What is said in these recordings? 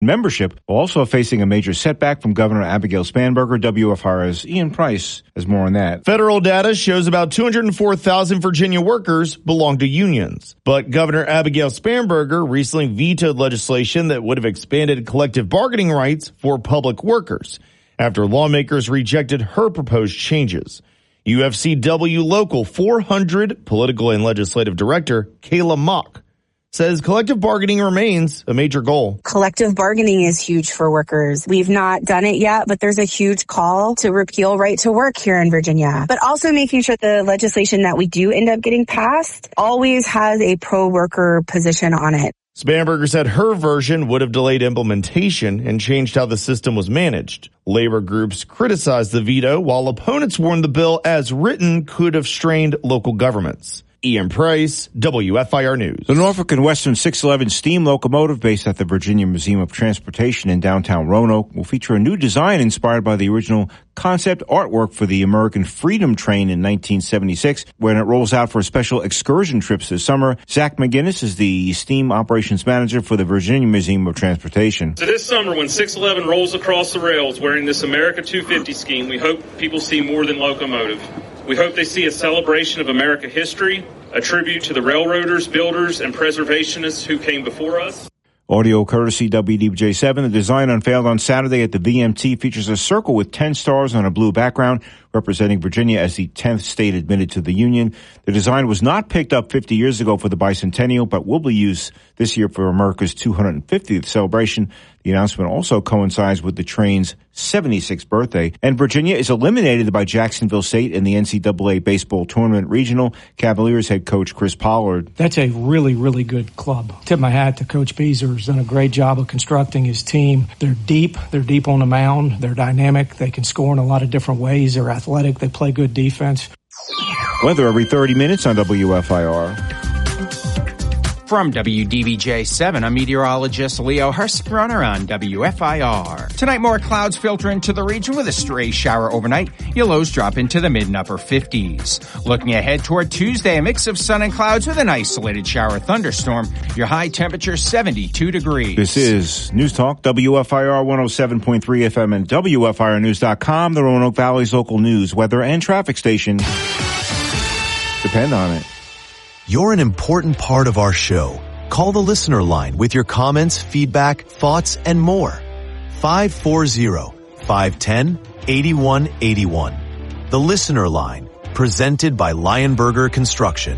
membership, also facing a major setback from Governor Abigail Spanberger. WFIR's Ian Price has more on that. Federal data shows about 204,000 Virginia workers belong to unions. But Governor Abigail Spanberger recently vetoed legislation that would have expanded collective bargaining rights for public workers after lawmakers rejected her proposed changes. UFCW Local 400 Political and Legislative Director Kayla Mock says collective bargaining remains a major goal. Collective bargaining is huge for workers. We've not done it yet, but there's a huge call to repeal right to work here in Virginia. But also making sure the legislation that we do end up getting passed always has a pro-worker position on it. Spanberger said her version would have delayed implementation and changed how the system was managed. Labor groups criticized the veto, while opponents warned the bill as written could have strained local governments. Ian Price, WFIR News. The Norfolk and Western 611 steam locomotive based at the Virginia Museum of Transportation in downtown Roanoke will feature a new design inspired by the original concept artwork for the American Freedom Train in 1976 when it rolls out for special excursion trips this summer. Zach McGinnis is the steam operations manager for the Virginia Museum of Transportation. So this summer when 611 rolls across the rails wearing this America 250 scheme, we hope people see more than locomotive. We hope they see a celebration of America history, a tribute to the railroaders, builders, and preservationists who came before us. Audio courtesy WDBJ7. The design unveiled on Saturday at the VMT features a circle with 10 stars on a blue background, representing Virginia as the 10th state admitted to the Union. The design was not picked up 50 years ago for the bicentennial, but will be used this year for America's 250th celebration. The announcement also coincides with the train's 76th birthday. And Virginia is eliminated by Jacksonville State in the NCAA baseball tournament regional. Cavaliers head coach Chris Pollard. That's a really, really good club. Tip my hat to Coach Beazer, who's done a great job of constructing his team. They're deep on the mound. They're dynamic. They can score in a lot of different ways. They're athletic. They play good defense. Weather every 30 minutes on WFIR. From WDBJ7, I'm meteorologist Leo Hurstrunner on WFIR. Tonight, more clouds filter into the region with a stray shower overnight. Your lows drop into the mid and upper 50s. Looking ahead toward Tuesday, a mix of sun and clouds with an isolated shower thunderstorm. Your high temperature 72 degrees. This is News Talk, WFIR 107.3 FM and WFIRnews.com, the Roanoke Valley's local news, weather, and traffic station. Depend on it. You're an important part of our show. Call the listener line with your comments, feedback, thoughts, and more. 540-510-8181. The listener line, presented by Lionberger Construction.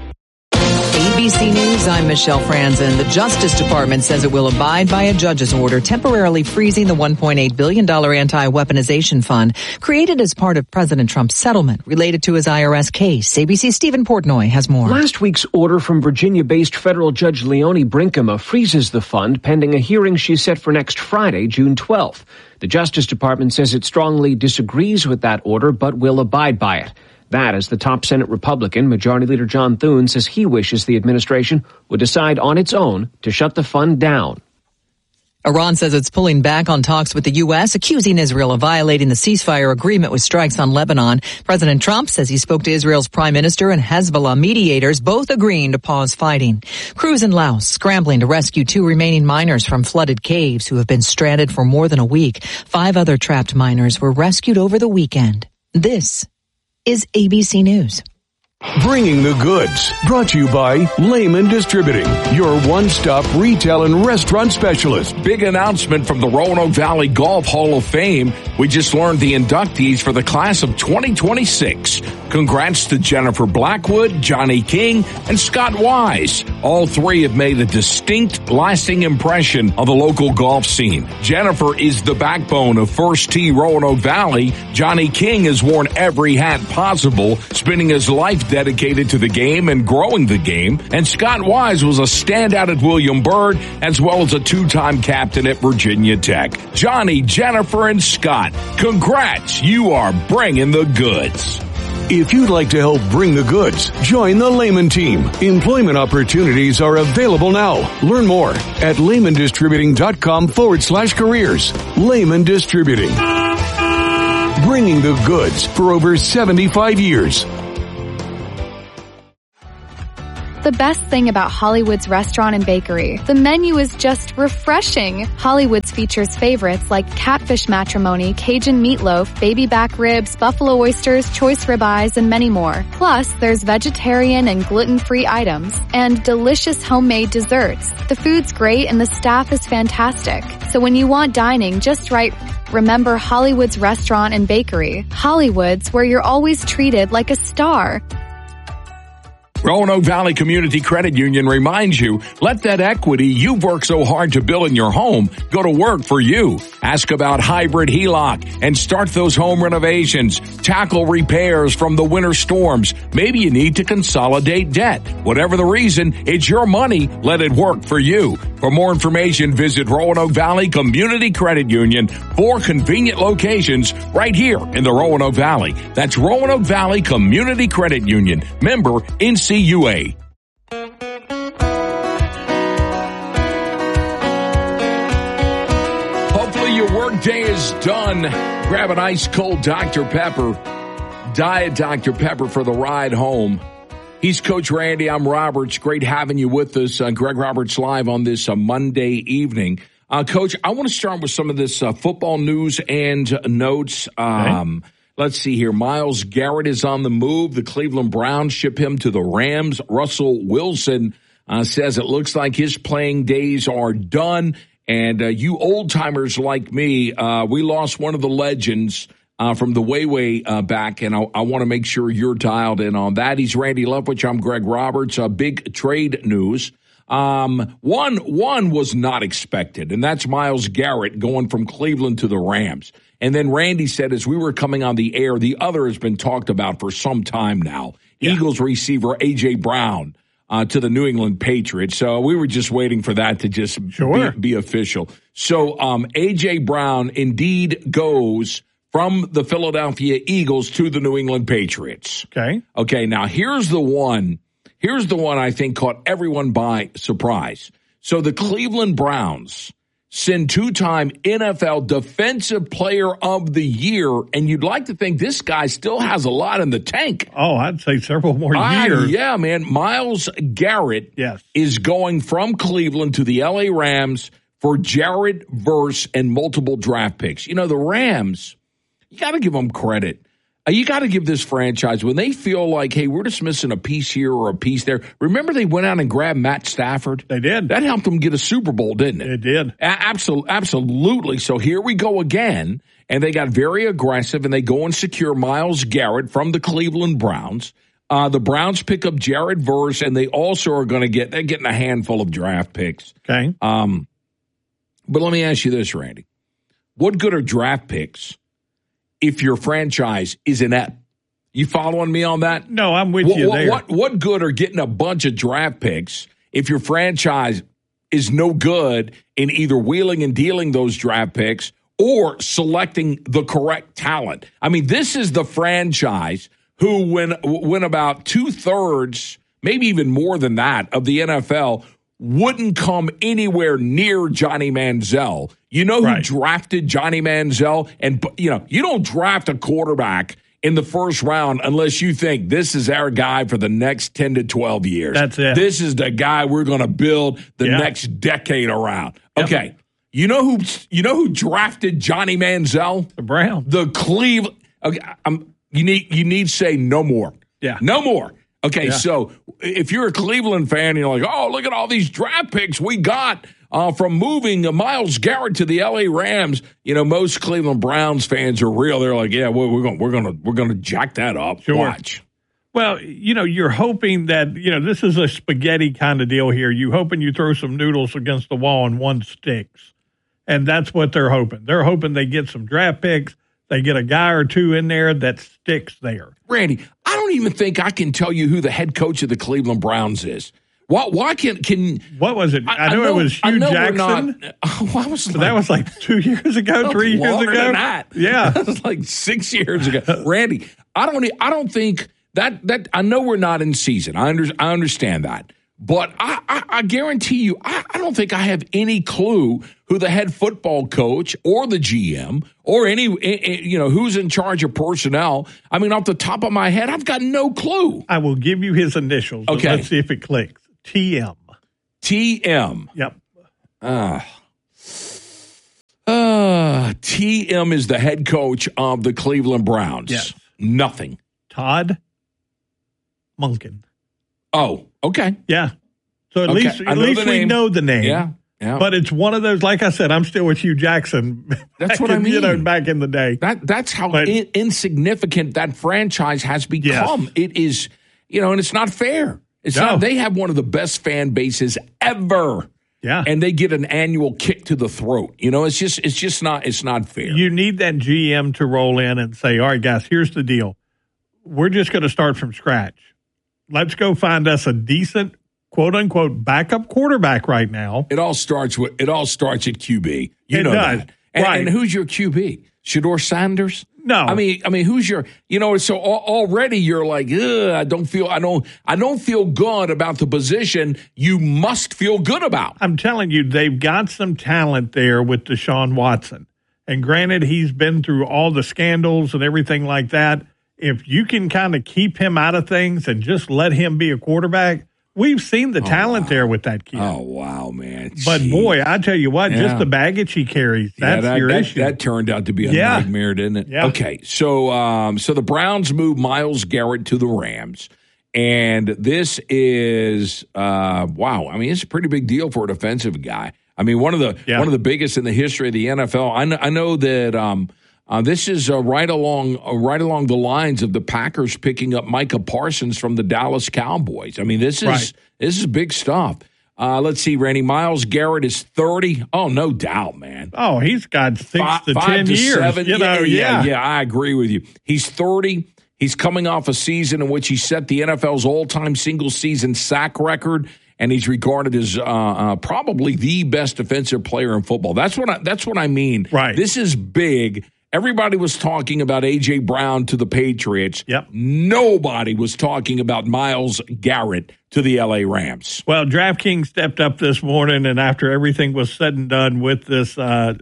ABC News, I'm Michelle Franzen. The Justice Department says it will abide by a judge's order temporarily freezing the $1.8 billion anti-weaponization fund created as part of President Trump's settlement related to his IRS case. ABC's Stephen Portnoy has more. Last week's order from Virginia-based federal judge Leonie Brinkema freezes the fund pending a hearing she's set for next Friday, June 12th. The Justice Department says it strongly disagrees with that order but will abide by it. That as the top Senate Republican, Majority Leader John Thune, says he wishes the administration would decide on its own to shut the fund down. Iran says it's pulling back on talks with the U.S., accusing Israel of violating the ceasefire agreement with strikes on Lebanon. President Trump says he spoke to Israel's prime minister and Hezbollah mediators, both agreeing to pause fighting. Crews in Laos scrambling to rescue 2 remaining miners from flooded caves who have been stranded for more than a week. 5 other trapped miners were rescued over the weekend. This is ABC News. Bringing the Goods, brought to you by Lehman Distributing, your one-stop retail and restaurant specialist. Big announcement from the Roanoke Valley Golf Hall of Fame. We just learned the inductees for the class of 2026. Congrats to Jennifer Blackwood, Johnny King, and Scott Wise. All 3 have made a distinct, lasting impression on the local golf scene. Jennifer is the backbone of First Tee Roanoke Valley. Johnny King has worn every hat possible, spending his life dedicated to the game and growing the game. And Scott Wise was a standout at William Byrd, as well as a 2-time captain at Virginia Tech. Johnny, Jennifer, and Scott, congrats. You are bringing the goods. If you'd like to help bring the goods, join the Lehman team. Employment opportunities are available now. Learn more at lehmandistributing.com/careers. Lehman Distributing. Bringing the goods for over 75 years. the best thing about Hollywood's Restaurant and Bakery. The menu is just refreshing. Hollywood's features favorites like catfish matrimony, Cajun meatloaf, baby back ribs, buffalo oysters, choice ribeyes, and many more. Plus, there's vegetarian and gluten-free items and delicious homemade desserts. The food's great and the staff is fantastic. So when you want dining just right, remember Hollywood's Restaurant and Bakery. Hollywood's, where you're always treated like a star. Roanoke Valley Community Credit Union reminds you, let that equity you've worked so hard to build in your home go to work for you. Ask about hybrid HELOC and start those home renovations. Tackle repairs from the winter storms. Maybe you need to consolidate debt. Whatever the reason, it's your money. Let it work for you. For more information, visit Roanoke Valley Community Credit Union. 4 convenient locations right here in the Roanoke Valley. That's Roanoke Valley Community Credit Union. Member NCUA. Hopefully your workday is done. Grab an ice cold Dr. Pepper. Diet Dr. Pepper for the ride home. He's Coach Randy. I'm Roberts. Great having you with us. Greg Roberts live on this Monday evening. Coach, I want to start with some of this football news and notes. Okay. Let's see here. Myles Garrett is on the move. The Cleveland Browns ship him to the Rams. Russell Wilson says it looks like his playing days are done. And you old-timers like me, we lost one of the legends from the way back, and I want to make sure you're dialed in on that. He's Randy Leftwich. I'm Greg Roberts. Big trade news. One was not expected, and that's Myles Garrett going from Cleveland to the Rams. And then Randy said, as we were coming on the air, the other has been talked about for some time now. Yeah. Eagles receiver A.J. Brown to the New England Patriots. So we were just waiting for that to just be official. So A.J. Brown indeed goes from the Philadelphia Eagles to the New England Patriots. Okay, now here's the one I think caught everyone by surprise. So the Cleveland Browns send 2-time NFL Defensive Player of the Year, and you'd like to think this guy still has a lot in the tank. Oh, I'd say several more years. Yeah, man. Myles Garrett is going from Cleveland to the L.A. Rams for Jared Verse and multiple draft picks. You know, the Rams, you got to give them credit. You got to give this franchise, when they feel like, hey, we're just missing a piece here or a piece there. Remember they went out and grabbed Matt Stafford? They did. That helped them get a Super Bowl, didn't it? It did. Absolutely. So here we go again, and they got very aggressive, and they go and secure Myles Garrett from the Cleveland Browns. The Browns pick up Jared Verse, and they also are going to they're getting a handful of draft picks. Okay. But let me ask you this, Randy. What good are draft picks if your franchise is inept? You following me on that? No, I'm with you there. What good are getting a bunch of draft picks if your franchise is no good in either wheeling and dealing those draft picks or selecting the correct talent? I mean, this is the franchise who, when about 2/3, maybe even more than that, of the NFL wouldn't come anywhere near Johnny Manziel. You know who drafted Johnny Manziel? And, you know, you don't draft a quarterback in the first round unless you think this is our guy for the next 10 to 12 years. That's it. This is the guy we're going to build the next decade around. Okay. You know who drafted Johnny Manziel? The Browns. The Cleveland. Okay, you need to say no more. Yeah. No more. Okay, so if you're a Cleveland fan, you're like, oh, look at all these draft picks we got from moving Myles Garrett to the L.A. Rams. You know, most Cleveland Browns fans are real. They're like, yeah, we're gonna jack that up. Sure. Watch. Well, you know, you're hoping that, you know, this is a spaghetti kind of deal here. You're hoping you throw some noodles against the wall and one sticks. And that's what they're hoping. They're hoping they get some draft picks. They get a guy or two in there that sticks there. Randy, I don't even think I can tell you who the head coach of the Cleveland Browns is. Why can what was it? I know it was Hugh Jackson. That was like 2 years ago, 3 years ago. Than that. Yeah, that was like 6 years ago. Randy, I don't think that I know we're not in season. I understand that. But I guarantee you, I don't think I have any clue who the head football coach or the GM or who's in charge of personnel. I mean, off the top of my head, I've got no clue. I will give you his initials. Okay. Let's see if it clicks. TM. TM. Yep. TM is the head coach of the Cleveland Browns. Yes. Nothing. Todd Monken. Oh, okay. Yeah. So at least we know the name. Yeah. But it's one of those, like I said, I'm still with Hugh Jackson. That's what I mean. Back in the day. That's how insignificant that franchise has become. Yes. It is, and it's not fair. It's not. They have one of the best fan bases ever. Yeah. And they get an annual kick to the throat. It's just not fair. You need that GM to roll in and say, all right, guys, here's the deal. We're just going to start from scratch. Let's go find us a decent, quote unquote, backup quarterback right now. It all starts at QB. You know does. that. And who's your QB? Shedeur Sanders? No. I mean, who's your? So already you're like, I don't feel good about the position. You must feel good about. I'm telling you, they've got some talent there with Deshaun Watson. And granted, he's been through all the scandals and everything like that. If you can kind of keep him out of things and just let him be a quarterback, we've seen the talent there with that kid. Oh, wow, man. But, boy, I tell you what, just the baggage he carries, that's your issue. That turned out to be a nightmare, didn't it? Yeah. Okay, so the Browns moved Myles Garrett to the Rams. And this is, wow, it's a pretty big deal for a defensive guy. One of the biggest in the history of the NFL. I know that this is right along the lines of the Packers picking up Micah Parsons from the Dallas Cowboys. This is big stuff. Let's see, Randy. Myles Garrett is 30. Oh, no doubt, man. Oh, he's got 6 to 10 years. 7. Yeah, I agree with you. He's 30. He's coming off a season in which he set the NFL's all-time single-season sack record, and he's regarded as probably the best defensive player in football. That's what I mean. Right. This is big. Everybody was talking about A.J. Brown to the Patriots. Yep. Nobody was talking about Myles Garrett to the L.A. Rams. Well, DraftKings stepped up this morning, and after everything was said and done with this,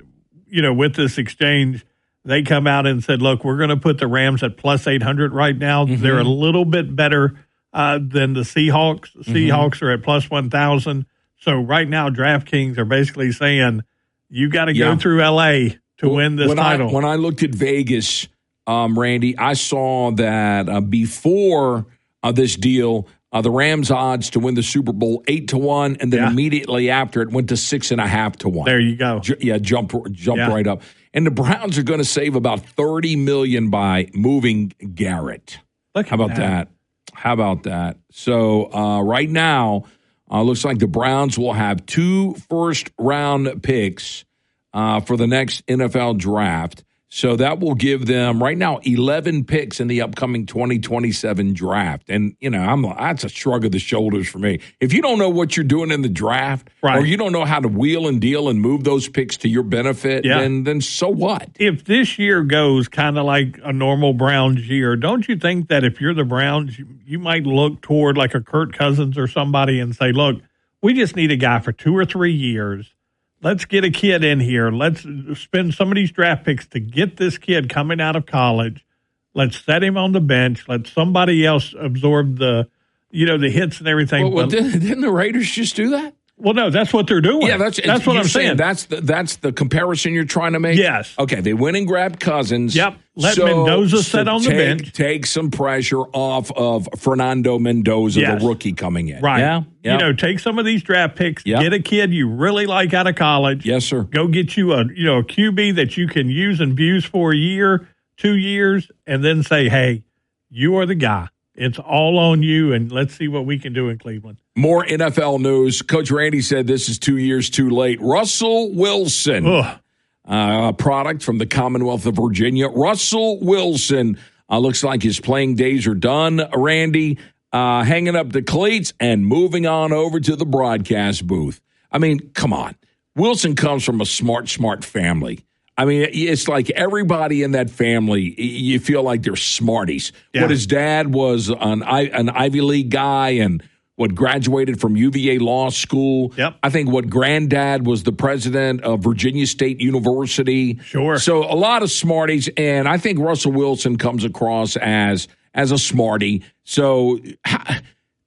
with this exchange, they come out and said, look, we're going to put the Rams at plus 800 right now. Mm-hmm. They're a little bit better than the Seahawks. The Seahawks are at plus 1,000. So right now, DraftKings are basically saying you got to go through L.A., to win this title. When I looked at Vegas, Randy, I saw that before this deal, the Rams odds to win the Super Bowl 8-1, and then immediately after it went to 6.5-1. There you go. Jump right up. And the Browns are going to save about $30 million by moving Garrett. How about that? So right now, looks like the Browns will have 2 first-round picks for the next NFL draft. So that will give them right now 11 picks in the upcoming 2027 draft. And, that's a shrug of the shoulders for me. If you don't know what you're doing in the draft, or you don't know how to wheel and deal and move those picks to your benefit, then so what? If this year goes kind of like a normal Browns year, don't you think that if you're the Browns, you might look toward like a Kirk Cousins or somebody and say, look, we just need a guy for 2 or 3 years. Let's get a kid in here. Let's spend some of these draft picks to get this kid coming out of college. Let's set him on the bench. Let somebody else absorb the hits and everything. Well, didn't the Raiders just do that? Well, no, that's what they're doing. Yeah, that's what I'm saying. That's the comparison you're trying to make? Yes. Okay, they went and grabbed Cousins. Yep. Let Mendoza sit on the bench. Take some pressure off of Fernando Mendoza, the rookie coming in. Right. Yeah. Take some of these draft picks, get a kid you really like out of college. Yes, sir. Go get you a QB that you can use and abuse for a year, 2 years, and then say, hey, you are the guy. It's all on you, and let's see what we can do in Cleveland. More NFL news. Coach Randy said this is 2 years too late. Russell Wilson, a product from the Commonwealth of Virginia. Russell Wilson looks like his playing days are done, Randy, hanging up the cleats and moving on over to the broadcast booth. Come on. Wilson comes from a smart family. It's like everybody in that family, you feel like they're smarties. Yeah. What his dad was an Ivy League guy and graduated from UVA Law School. Yep. I think granddad was the president of Virginia State University. Sure. So a lot of smarties, and I think Russell Wilson comes across as a smarty. So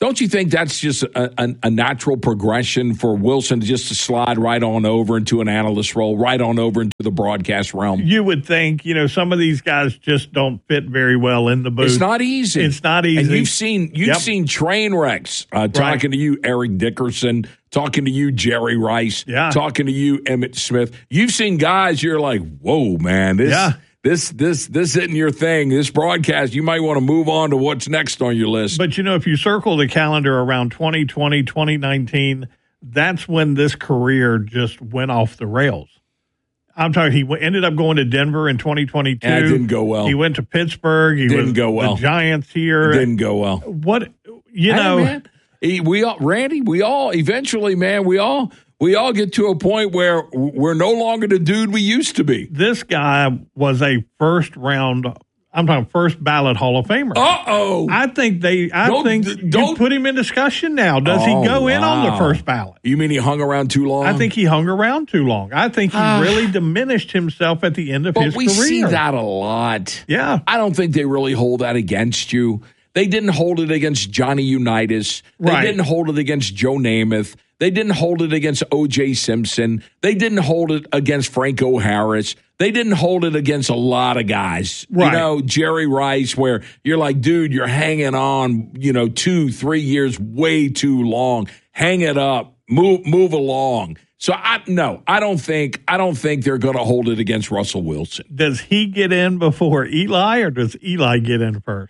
Don't you think that's just a natural progression for Wilson just to slide right on over into an analyst role, right on over into the broadcast realm? You would think, some of these guys just don't fit very well in the booth. It's not easy. It's not easy. And you've seen train wrecks. Talking to you, Eric Dickerson. Talking to you, Jerry Rice. Yeah. Talking to you, Emmitt Smith. You've seen guys. You're like, whoa, man. This isn't your thing. This broadcast, you might want to move on to what's next on your list. But, if you circle the calendar around 2020, 2019, that's when this career just went off the rails. I'm talking, he ended up going to Denver in 2022. And it didn't go well. He went to Pittsburgh. Didn't go well. The Giants here. It didn't go well. What, man, we all eventually, man, we all get to a point where we're no longer the dude we used to be. This guy was a first ballot Hall of Famer. Uh-oh. I think you put him in discussion now. Does he go in on the first ballot? You mean he hung around too long? I think he hung around too long. I think he really diminished himself at the end of his career. But we see that a lot. Yeah. I don't think they really hold that against you. They didn't hold it against Johnny Unitas. They didn't hold it against Joe Namath. They didn't hold it against O.J. Simpson. They didn't hold it against Franco Harris. They didn't hold it against a lot of guys. Right. Jerry Rice, where you're like, dude, you're hanging on, 2-3 years way too long. Hang it up. Move along. So I don't think they're going to hold it against Russell Wilson. Does he get in before Eli, or does Eli get in first?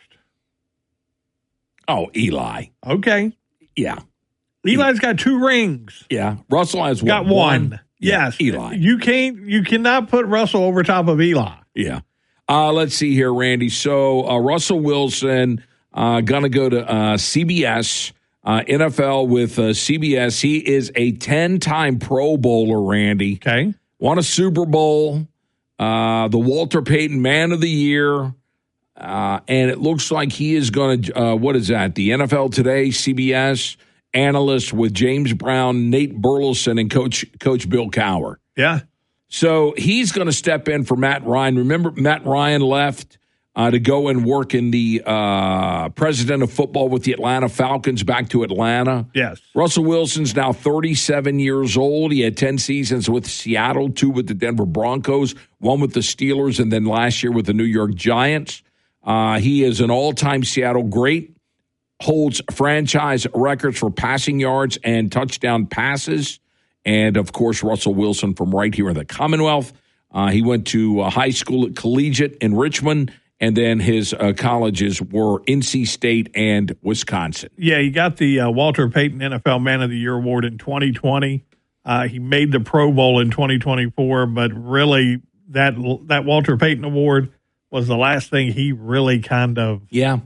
Oh, Eli. Okay. Yeah. Eli's got 2 rings. Yeah. Russell has got one. Yes. Eli. You cannot put Russell over top of Eli. Yeah. Let's see here, Randy. So Russell Wilson gonna go to CBS, NFL with CBS. He is a 10-time Pro Bowler, Randy. Okay. Won a Super Bowl, the Walter Payton Man of the Year. And it looks like he is going to, what is that? The NFL Today, CBS analyst with James Brown, Nate Burleson, and Coach Bill Cowher. Yeah. So he's going to step in for Matt Ryan. Remember, Matt Ryan left to go and work in the president of football with the Atlanta Falcons back to Atlanta. Yes. Russell Wilson's now 37 years old. He had 10 seasons with Seattle, 2 with the Denver Broncos, 1 with the Steelers, and then last year with the New York Giants. He is an all-time Seattle great, holds franchise records for passing yards and touchdown passes. And, of course, Russell Wilson from right here in the Commonwealth. He went to high school at Collegiate in Richmond, and then his colleges were NC State and Wisconsin. Yeah, he got the Walter Payton NFL Man of the Year award in 2020. He made the Pro Bowl in 2024, but really that Walter Payton award was the last thing he really kind of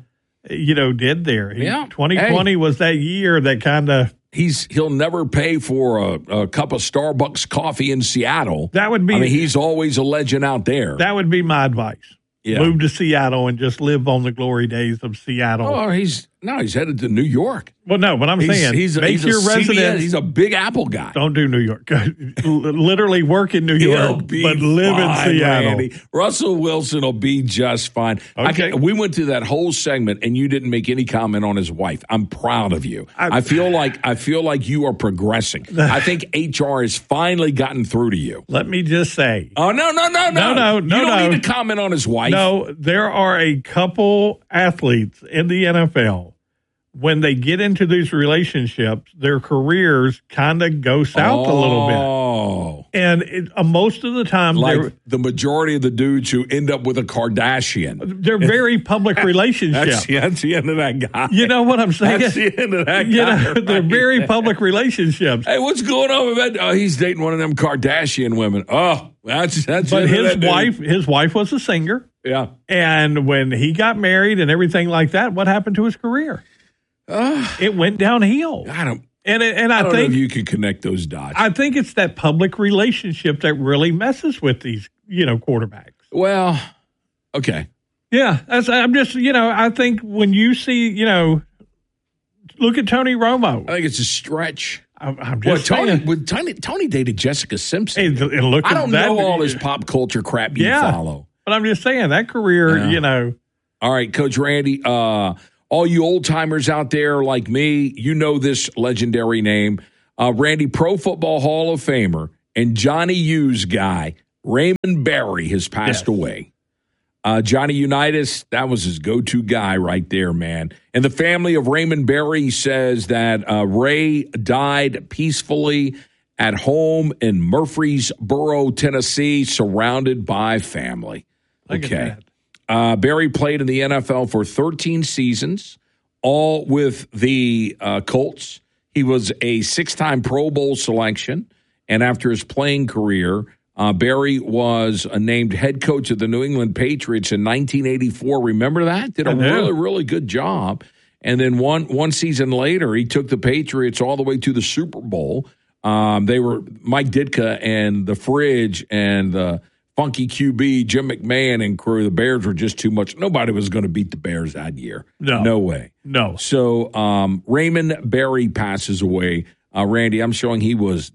did there. 2020 was that year that kind of he'll never pay for a cup of Starbucks coffee in Seattle. That would be he's always a legend out there. That would be my advice. Yeah. Move to Seattle and just live on the glory days of Seattle. Oh, he's headed to New York. Well, no, but I'm saying he's your residence. He's a big Apple guy. Don't do New York. Literally work in New York, but live in Seattle. Randy. Russell Wilson will be just fine. Okay. We went through that whole segment, and you didn't make any comment on his wife. I'm proud of you. I feel like you are progressing. I think HR has finally gotten through to you. Let me just say. Oh, no. You don't need to comment on his wife. No, there are a couple athletes in the NFL. When they get into these relationships, their careers kind of go south a little bit. And most of the time, the majority of the dudes who end up with a Kardashian. They're very public relationships. That's the end of that guy. You know what I'm saying? That's the end of that guy. They're very public relationships. Hey, what's going on with that? Oh, he's dating one of them Kardashian women. Oh, that's But his wife was a singer. Yeah. And when he got married and everything like that, what happened to his career? It went downhill. I don't think know if you can connect those dots. I think it's that public relationship that really messes with these, quarterbacks. Well, okay. Yeah, I think when you see, look at Tony Romo. I think it's a stretch. I'm just saying. Tony dated Jessica Simpson. Hey, look I don't at know all this pop culture crap you follow. But I'm just saying that career, All right, Coach Randy. All you old-timers out there like me, you know this legendary name. Randy, Pro Football Hall of Famer and Johnny Unitas guy, Raymond Berry, has passed away. Johnny Unitas, that was his go-to guy right there, man. And the family of Raymond Berry says that Ray died peacefully at home in Murfreesboro, Tennessee, surrounded by family. Okay. Berry played in the NFL for 13 seasons, all with the Colts. He was a 6-time Pro Bowl selection, and after his playing career, Berry was named head coach of the New England Patriots in 1984. Remember that? Did a really, really good job. And then one season later, he took the Patriots all the way to the Super Bowl. They were Mike Ditka and the Fridge and the funky QB, Jim McMahon and crew. The Bears were just too much. Nobody was going to beat the Bears that year. No way. No. So Raymond Berry passes away. Randy, I'm showing he was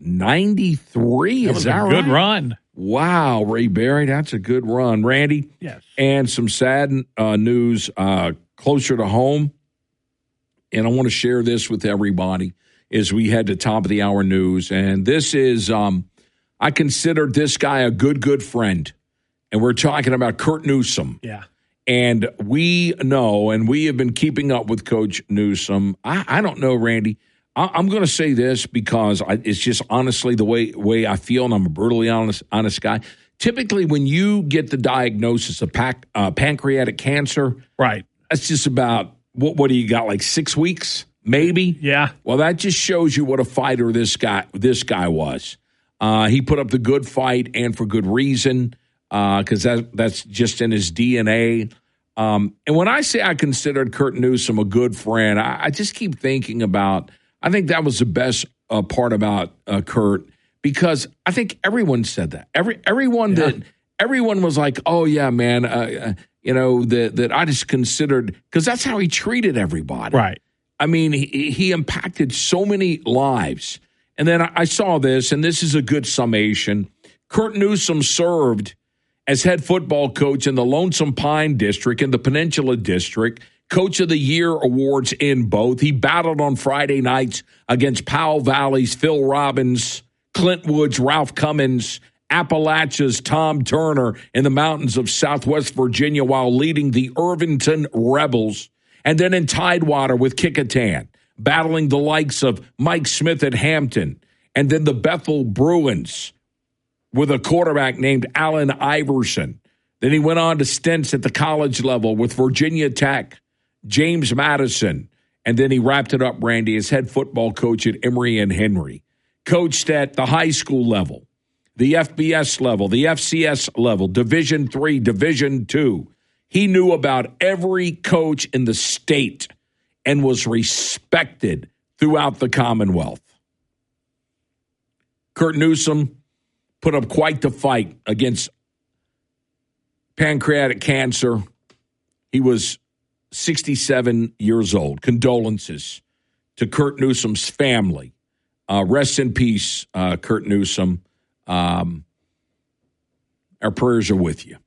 93. That was a good run. Wow, Ray Berry, that's a good run. Randy? Yes. And some sad news closer to home, and I want to share this with everybody as we head to top of the hour news. And this is, I consider this guy a good friend. And we're talking about Curt Newsome. Yeah. And we know, and we have been keeping up with Coach Newsome. I don't know, Randy. I'm going to say this because it's just honestly the way I feel, and I'm a brutally honest guy. Typically, when you get the diagnosis of pancreatic cancer, right, that's just about, what do you got, like 6 weeks, maybe? Yeah. Well, that just shows you what a fighter this guy was. He put up the good fight, and for good reason, because that's just in his DNA. And when I say I considered Curt Newsome a good friend, I just keep thinking about, I think that was the best part about Curt, because I think everyone said that. Everyone was like, "Oh yeah, man," that I just considered, because that's how he treated everybody. Right. I mean, he impacted so many lives. And then I saw this, and this is a good summation. Curt Newsome served as head football coach in the Lonesome Pine District and the Peninsula District. Coach of the Year awards in both. He battled on Friday nights against Powell Valley's Phil Robbins, Clintwood's Ralph Cummins, Appalachia's Tom Turner in the mountains of Southwest Virginia while leading the Irvington Rebels. And then in Tidewater with Kickotan, battling the likes of Mike Smith at Hampton. And then the Bethel Bruins with a quarterback named Allen Iverson. Then he went on to stints at the college level with Virginia Tech, James Madison, and then he wrapped it up, Randy, as head football coach at Emory and Henry. Coached at the high school level, the FBS level, the FCS level, Division III, Division II. He knew about every coach in the state and was respected throughout the Commonwealth. Curt Newsome put up quite the fight against pancreatic cancer. He was 67 years old. Condolences to Curt Newsome's family. Rest in peace, Curt Newsome. Our prayers are with you.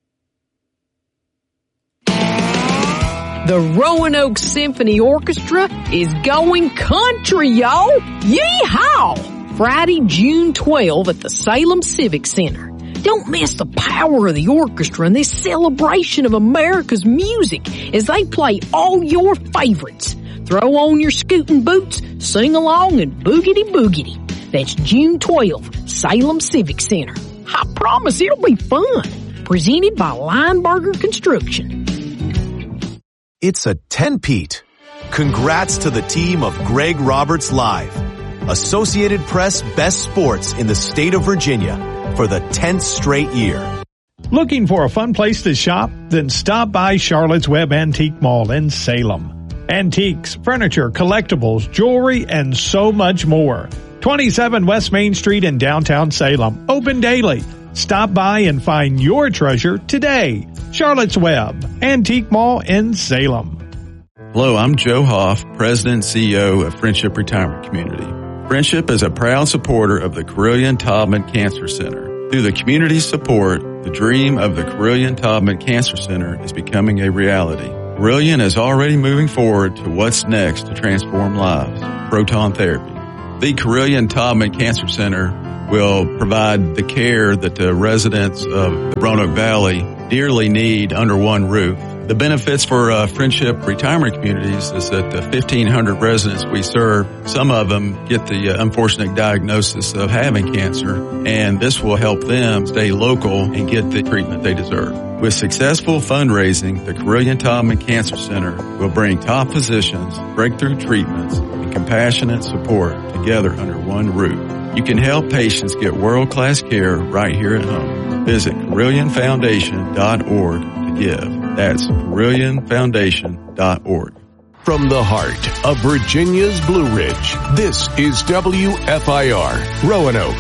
The Roanoke Symphony Orchestra is going country, y'all. Yeehaw! Friday, June 12 at the Salem Civic Center. Don't miss the power of the orchestra and this celebration of America's music as they play all your favorites. Throw on your scooting boots, sing along, and boogity-boogity. That's June 12, Salem Civic Center. I promise it'll be fun. Presented by Lineberger Construction. It's a 10-peat. Congrats to the team of Greg Roberts Live, Associated Press Best Sports in the state of Virginia for the 10th straight year. Looking for a fun place to shop? Then stop by Charlotte's Web Antique Mall in Salem. Antiques, furniture, collectibles, jewelry, and so much more. 27 West Main Street in downtown Salem. Open daily. Stop by and find your treasure today. Charlotte's Web Antique Mall in Salem. Hello, I'm Joe Hoff, President and CEO of Friendship Retirement Community. Friendship is a proud supporter of the Carilion Taubman Cancer Center. Through the community support, the dream of the Carilion Taubman Cancer Center is becoming a reality. Carillion is already moving forward to what's next to transform lives, proton therapy. The Carillion Taubman Cancer Center will provide the care that the residents of the Roanoke Valley dearly need under one roof. The benefits for Friendship Retirement Communities is that the 1,500 residents we serve, some of them get the unfortunate diagnosis of having cancer, and this will help them stay local and get the treatment they deserve. With successful fundraising, the Carillion Taubman Cancer Center will bring top physicians, breakthrough treatments, and compassionate support together under one roof. You can help patients get world-class care right here at home. Visit CarillionFoundation.org to give. That's CarillionFoundation.org. From the heart of Virginia's Blue Ridge, this is WFIR, Roanoke.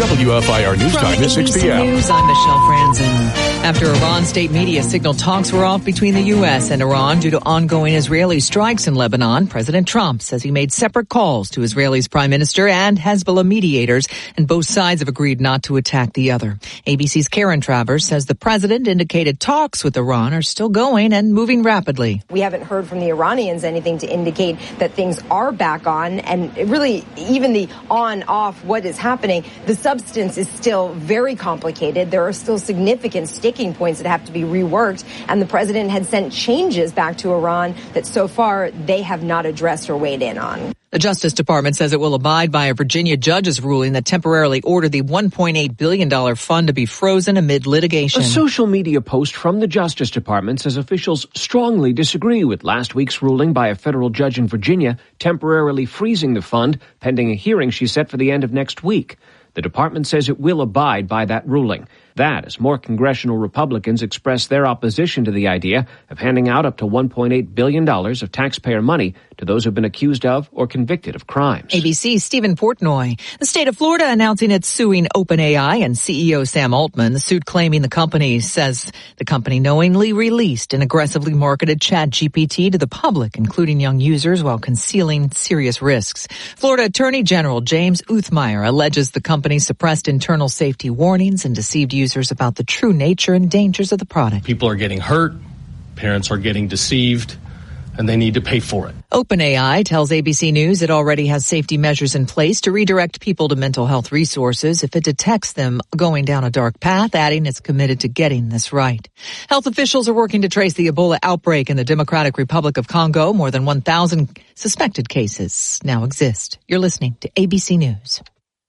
WFIR News Time at 6 p.m. News, I'm Michelle Franzen. After Iran, state media signaled talks were off between the U.S. and Iran due to ongoing Israeli strikes in Lebanon. President Trump says he made separate calls to Israel's prime minister and Hezbollah mediators, and both sides have agreed not to attack the other. ABC's Karen Travers says the president indicated talks with Iran are still going and moving rapidly. We haven't heard from the Iranians anything to indicate that things are back on, and really even the on-off, what is happening, the substance is still very complicated. There are still significant sticking points that have to be reworked, and the president had sent changes back to Iran that so far they have not addressed or weighed in on. The Justice Department says it will abide by a Virginia judge's ruling that temporarily ordered the $1.8 billion fund to be frozen amid litigation. A social media post from the Justice Department says officials strongly disagree with last week's ruling by a federal judge in Virginia temporarily freezing the fund pending a hearing she set for the end of next week. The department says it will abide by that ruling. That as more congressional Republicans express their opposition to the idea of handing out up to $1.8 billion of taxpayer money to those who've been accused of or convicted of crimes. ABC's Stephen Portnoy. The state of Florida announcing it's suing OpenAI and CEO Sam Altman. The suit claiming the company says the company knowingly released and aggressively marketed ChatGPT to the public, including young users, while concealing serious risks. Florida Attorney General James Uthmeyer alleges the company suppressed internal safety warnings and deceived users about the true nature and dangers of the product. People are getting hurt, parents are getting deceived, and they need to pay for it. OpenAI tells ABC News it already has safety measures in place to redirect people to mental health resources if it detects them going down a dark path, adding it's committed to getting this right. Health officials are working to trace the Ebola outbreak in the Democratic Republic of Congo. More than 1,000 suspected cases now exist. You're listening to ABC News.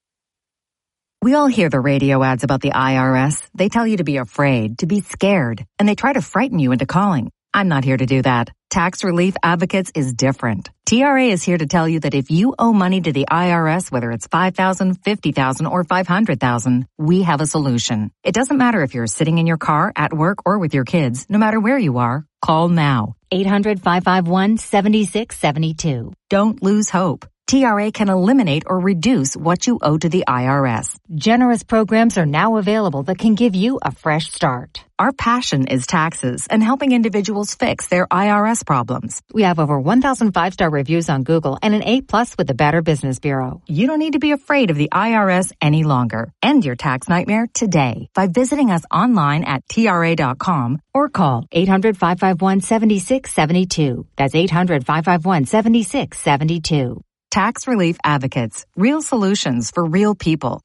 We all hear the radio ads about the IRS. They tell you to be afraid, to be scared, and they try to frighten you into calling. I'm not here to do that. Tax Relief Advocates is different. TRA is here to tell you that if you owe money to the IRS, whether it's $5,000, $50,000, or $500,000, we have a solution. It doesn't matter if you're sitting in your car, at work, or with your kids. No matter where you are, call now. 800-551-7672. Don't lose hope. TRA can eliminate or reduce what you owe to the IRS. Generous programs are now available that can give you a fresh start. Our passion is taxes and helping individuals fix their IRS problems. We have over 1,000 5-star reviews on Google and an A+ with the Better Business Bureau. You don't need to be afraid of the IRS any longer. End your tax nightmare today by visiting us online at TRA.com or call 800-551-7672. That's 800-551-7672. Tax Relief Advocates. Real solutions for real people.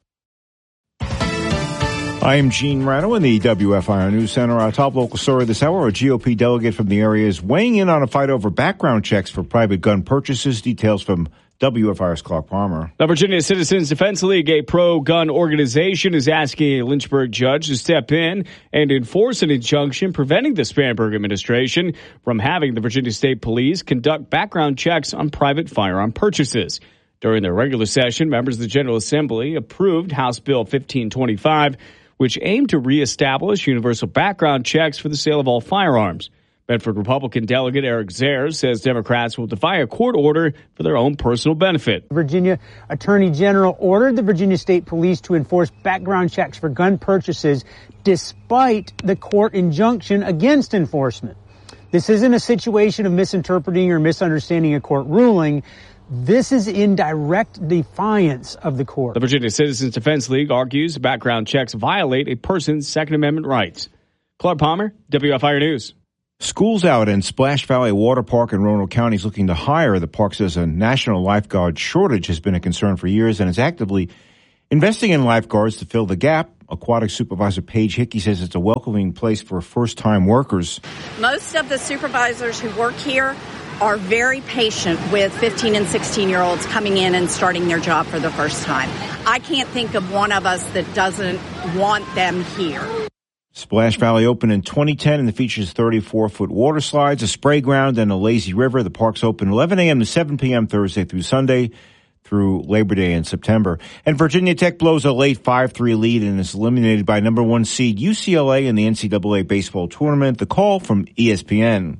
I am Gene Rano in the WFIR News Center. Our top local story this hour, a GOP delegate from the area is weighing in on a fight over background checks for private gun purchases. Details from WFIR's Clark Palmer. The Virginia Citizens Defense League, a pro-gun organization, is asking a Lynchburg judge to step in and enforce an injunction preventing the Spanberg administration from having the Virginia State Police conduct background checks on private firearm purchases. During their regular session, members of the General Assembly approved House Bill 1525, which aimed to reestablish universal background checks for the sale of all firearms. Bedford Republican Delegate Eric Zers says Democrats will defy a court order for their own personal benefit. Virginia Attorney General ordered the Virginia State Police to enforce background checks for gun purchases despite the court injunction against enforcement. This isn't a situation of misinterpreting or misunderstanding a court ruling. This is in direct defiance of the court. The Virginia Citizens Defense League argues background checks violate a person's Second Amendment rights. Clark Palmer, WFIR News. School's out, and Splash Valley Water Park in Roanoke County is looking to hire. The park says a national lifeguard shortage has been a concern for years and is actively investing in lifeguards to fill the gap. Aquatic Supervisor Paige Hickey says it's a welcoming place for first-time workers. Most of the supervisors who work here are very patient with 15 and 16-year-olds coming in and starting their job for the first time. I can't think of one of us that doesn't want them here. Splash Valley opened in 2010 and it features 34-foot water slides, a spray ground, and a lazy river. The park's open 11 a.m. to 7 p.m. Thursday through Sunday through Labor Day in September. And Virginia Tech blows a late 5-3 lead and is eliminated by number 1 seed UCLA in the NCAA baseball tournament. The call from ESPN.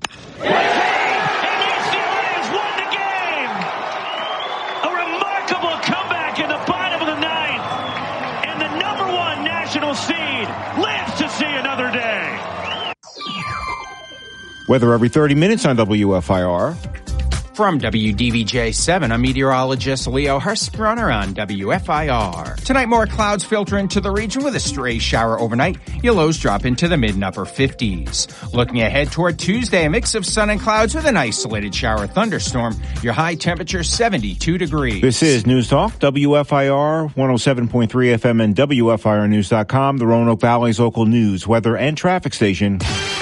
Weather every 30 minutes on WFIR. From WDVJ-7, I'm meteorologist Leo Hurstrunner on WFIR. Tonight, more clouds filter into the region with a stray shower overnight. Your lows drop into the mid and upper 50s. Looking ahead toward Tuesday, a mix of sun and clouds with an isolated shower thunderstorm. Your high temperature 72 degrees. This is News Talk, WFIR 107.3 FM and WFIRnews.com, the Roanoke Valley's local news, weather, and traffic station.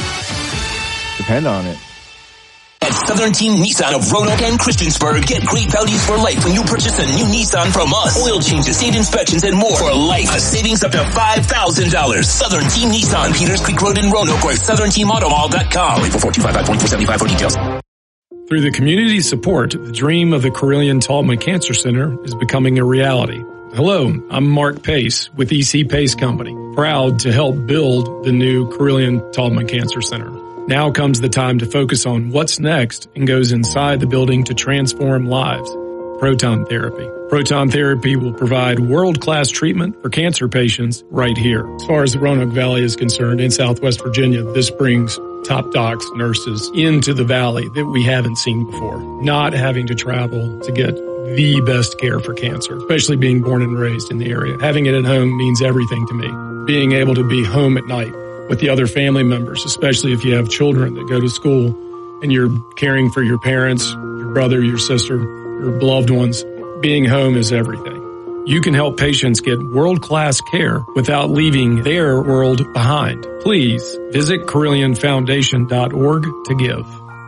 Depend on it. At Southern Team Nissan of Roanoke and Christiansburg, get great values for life when you purchase a new Nissan from us. Oil changes, state inspections, and more for life. A savings up to $5,000. Southern Team Nissan, Peters Creek Road in Roanoke, or SouthernTeamAutomall.com. Wait for 425-5475 for details. Through the community support, the dream of the Carilion-Taubman Cancer Center is becoming a reality. Hello, I'm Mark Pace with EC Pace Company, proud to help build the new Carilion-Taubman Cancer Center. Now comes the time to focus on what's next and goes inside the building to transform lives. Proton therapy. Proton therapy will provide world-class treatment for cancer patients right here. As far as the Roanoke Valley is concerned, in Southwest Virginia, this brings top docs, nurses into the valley that we haven't seen before. Not having to travel to get the best care for cancer, especially being born and raised in the area. Having it at home means everything to me. Being able to be home at night with the other family members, especially if you have children that go to school and you're caring for your parents, your brother, your sister, your beloved ones. Being home is everything. You can help patients get world-class care without leaving their world behind. Please visit CarillionFoundation.org to give.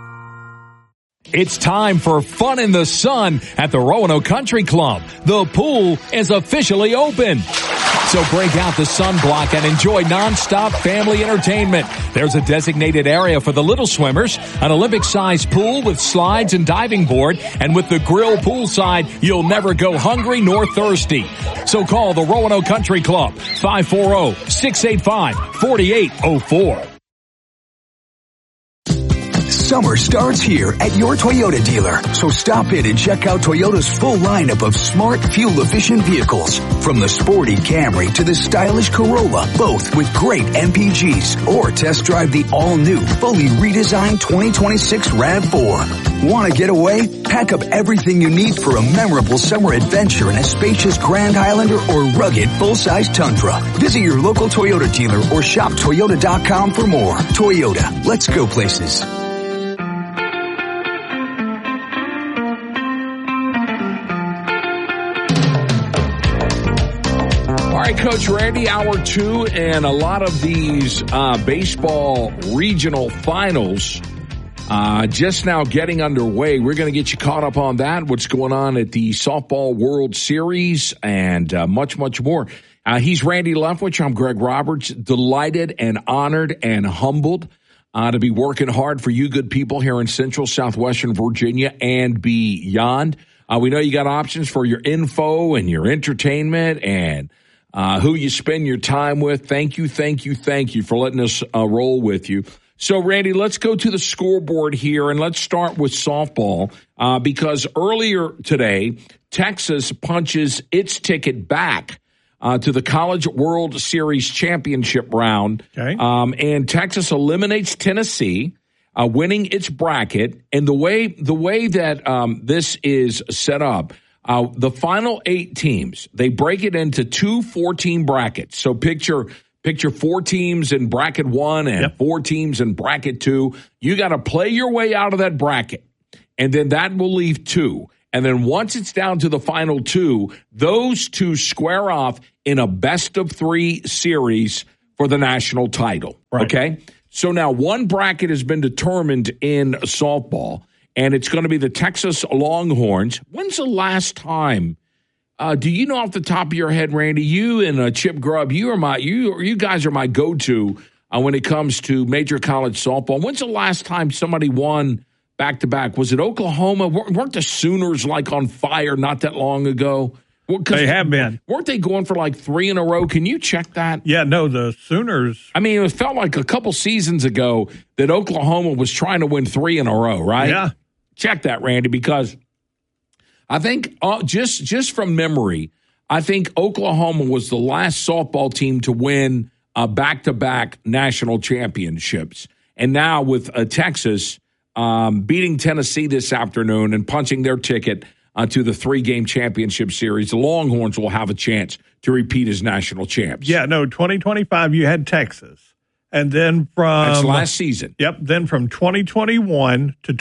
It's time for fun in the sun at the Roanoke Country Club. The pool is officially open. So break out the sunblock and enjoy nonstop family entertainment. There's a designated area for the little swimmers, an Olympic-sized pool with slides and diving board, and with the grill poolside, you'll never go hungry nor thirsty. So call the Roanoke Country Club, 540-685-4804. Summer starts here at your Toyota dealer. So stop in and check out Toyota's full lineup of smart, fuel-efficient vehicles. From the sporty Camry to the stylish Corolla, both with great MPGs. Or test drive the all-new, fully redesigned 2026 RAV4. Want to get away? Pack up everything you need for a memorable summer adventure in a spacious Grand Highlander or rugged full-size Tundra. Visit your local Toyota dealer or shop Toyota.com for more. Toyota, let's go places. All right, Coach Randy, hour 2, and a lot of these baseball regional finals just now getting underway. We're going to get you caught up on that, what's going on at the Softball World Series, and much, much more. He's Randy Leftwich. I'm Greg Roberts. Delighted and honored and humbled to be working hard for you good people here in Central Southwestern Virginia and beyond. We know you got options for your info and your entertainment and who you spend your time with. Thank you for letting us roll with you. So, Randy, let's go to the scoreboard here, and let's start with softball because earlier today, Texas punches its ticket back to the College World Series championship round. Okay. And Texas eliminates Tennessee, winning its bracket. And the way that this is set up, the final 8 teams, they break it into 2 4-team brackets. So picture Picture 4 teams in bracket 1 and 4 teams in bracket 2. You got to play your way out of that bracket, and then that will leave 2. And then once it's down to the final 2, those 2 square off in a best-of-3 series for the national title. Right. Okay? So now one bracket has been determined in softball, and it's going to be the Texas Longhorns. When's the last time? Do you know off the top of your head, Randy? You and Chip Grubb, you guys are my go-to when it comes to major college softball. When's the last time somebody won back-to-back? Was it Oklahoma? Weren't the Sooners like on fire not that long ago? They have been. Weren't they going for like 3 in a row? Can you check that? Yeah, no, the Sooners. I mean, it felt like a couple seasons ago that Oklahoma was trying to win 3 in a row, right? Yeah. Check that, Randy, because I think just from memory, I think Oklahoma was the last softball team to win back-to-back national championships. And now with Texas beating Tennessee this afternoon and punching their ticket to the 3-game championship series, the Longhorns will have a chance to repeat as national champs. Yeah, no, 2025 you had Texas. And then from... That's last season. Yep, then from 2021 to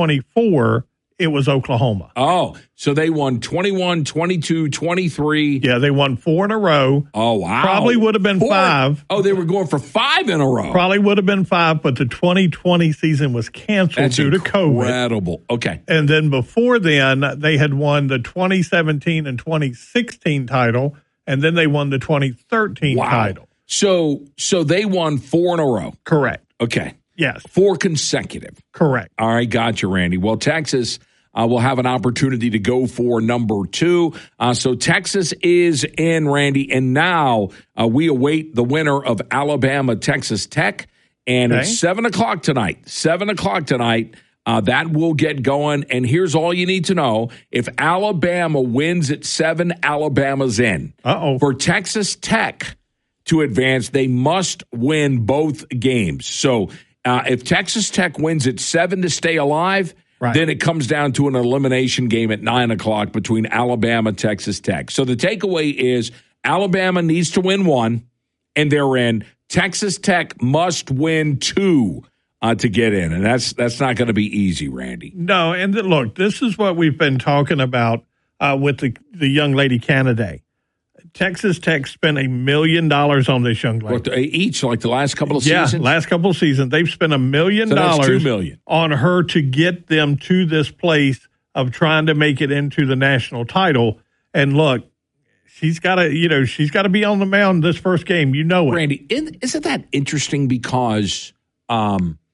2024, it was Oklahoma. Oh, so they won 21, 22, 23. Yeah, they won 4 in a row. Oh, wow. Probably would have been 5. Oh, they were going for 5 in a row. Probably would have been 5, but the 2020 season was canceled due to COVID. Incredible. Okay. And then before then, they had won the 2017 and 2016 title, and then they won the 2013 title. So they won 4 in a row. Correct. Okay. Yes. 4 consecutive. Correct. All right, gotcha, Randy. Well, Texas will have an opportunity to go for number 2. So Texas is in, Randy, and now we await the winner of Alabama-Texas Tech, and it's 7 o'clock tonight. 7 o'clock tonight. That will get going, and here's all you need to know. If Alabama wins at 7, Alabama's in. For Texas Tech to advance, they must win both games. So if Texas Tech wins at 7 to stay alive, then it comes down to an elimination game at 9 o'clock between Alabama and Texas Tech. So the takeaway is Alabama needs to win 1, and they're in. Texas Tech must win 2 to get in, and that's not going to be easy, Randy. No, and look, this is what we've been talking about with the young lady candidate. Texas Tech spent $1 million on this young lady. Each, like the last couple of seasons? Yeah, last couple of seasons. They've spent $1 million $2 million on her to get them to this place of trying to make it into the national title. And look, she's got to be on the mound this first game. You know it. Randy, isn't that interesting? Because, I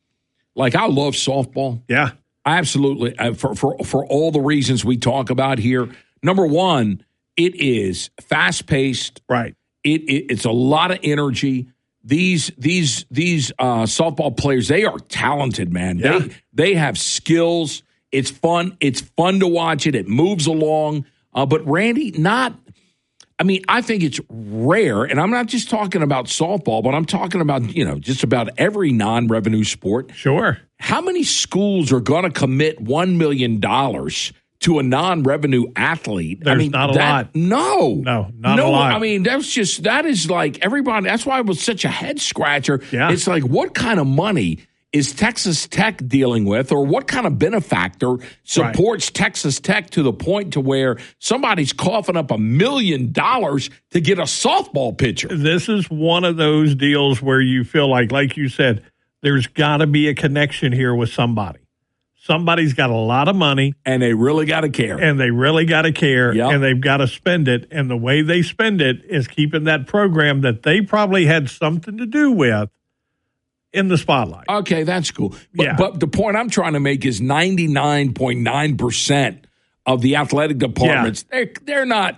love softball. Yeah. I absolutely, for all the reasons we talk about here. Number one, it is fast-paced. Right. It's a lot of energy. These softball players, they are talented, man. Yeah. They have skills. It's fun. It's fun to watch it. It moves along. But Randy, I think it's rare, and I'm not just talking about softball, but I'm talking about, just about every non-revenue sport. Sure. How many schools are going to commit $1 million to a non-revenue athlete? There's not a lot. No, not a lot. I mean, that is like everybody. That's why it was such a head scratcher. Yeah. It's like, what kind of money is Texas Tech dealing with, or what kind of benefactor supports Texas Tech to the point to where somebody's coughing up $1 million to get a softball pitcher? This is one of those deals where you feel like you said, there's got to be a connection here with somebody. Somebody's got a lot of money. And they really got to care. And they've got to spend it. And the way they spend it is keeping that program that they probably had something to do with in the spotlight. Okay, that's cool. But the point I'm trying to make is 99.9% of the athletic departments, they're not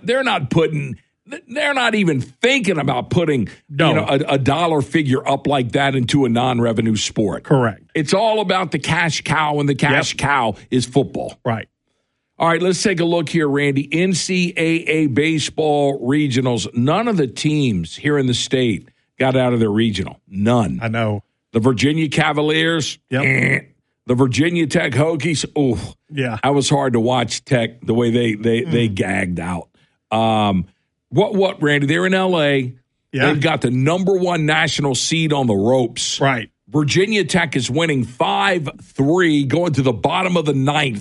even thinking about putting a dollar figure up like that into a non-revenue sport. Correct. It's all about the cash cow, and the cash cow is football. Right. All right, let's take a look here, Randy. NCAA baseball regionals. None of the teams here in the state got out of their regional. None. I know. The Virginia Cavaliers, the Virginia Tech Hokies, that was hard to watch Tech, the way they gagged out. What, Randy? They're in L.A. Yeah. They've got the number 1 national seed on the ropes. Right. Virginia Tech is winning 5-3, going to the bottom of the 9th.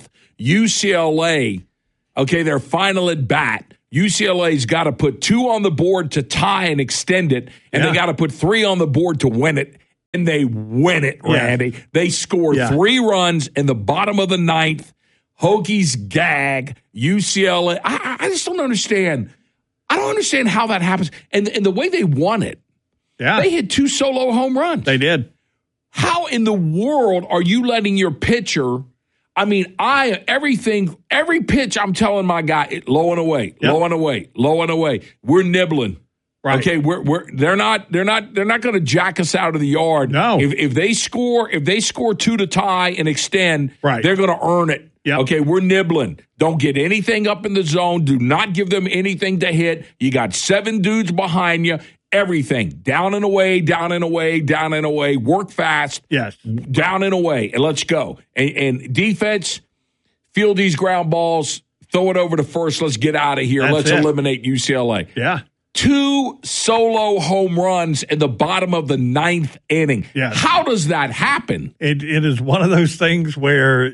UCLA, okay, their final at bat. UCLA's got to put 2 on the board to tie and extend it, and they got to put 3 on the board to win it, and they win it, Randy. Yeah. They score 3 runs in the bottom of the 9th. Hokies gag. UCLA. I just don't understand. I don't understand how that happens. And the way they won it, they hit 2 solo home runs. They did. How in the world are you letting your pitcher? I mean, every pitch I'm telling my guy, low and away, low and away, low and away. We're nibbling. Right. Okay, they're not going to jack us out of the yard. No. If they score 2 to tie and extend, they're going to earn it. Yep. Okay, we're nibbling. Don't get anything up in the zone. Do not give them anything to hit. You got 7 dudes behind you. Everything. Down and away, down and away, down and away. Work fast. Yes. Down and away. And let's go. And defense, field these ground balls, throw it over to first. Let's get out of here. Let's eliminate UCLA. Yeah. 2 solo home runs in the bottom of the 9th inning. Yes. How does that happen? It is one of those things where,